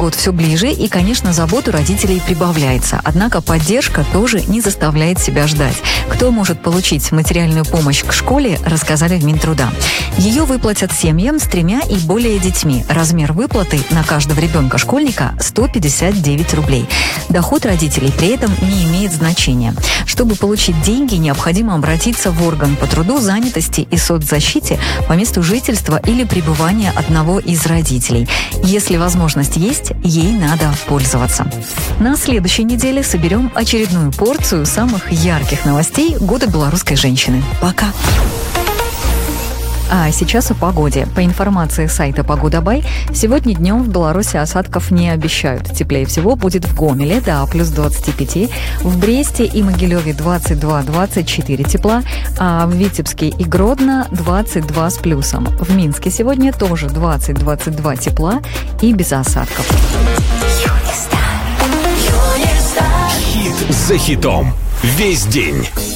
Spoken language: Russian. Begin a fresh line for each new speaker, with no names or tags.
год все ближе, и, конечно, забот у родителей прибавляется. Однако поддержка тоже не заставляет себя ждать. Кто может получить материальную помощь к школе, рассказали в Минтруда. Ее выплатят семьям с 3 и более детьми. Размер выплаты на каждого ребенка-школьника – 159 рублей. Доход родителей при этом не имеет значения. Чтобы получить деньги, необходимо обратиться в орган по труду, занятости и соцзащите по месту жительства или пребывания одного из родителей. Если возможность есть, ей надо пользоваться. На следующей неделе соберем очередную порцию самых ярких новостей года белорусской женщины. Пока! А сейчас о погоде. По информации сайта «Погода.бай», сегодня днем в Беларуси осадков не обещают. Теплее всего будет в Гомеле до плюс 25, в Бресте и Могилеве 22-24 тепла, а в Витебске и Гродно 22 с плюсом. В Минске сегодня тоже 20-22 тепла и без осадков.
Хит за хитом. Весь день.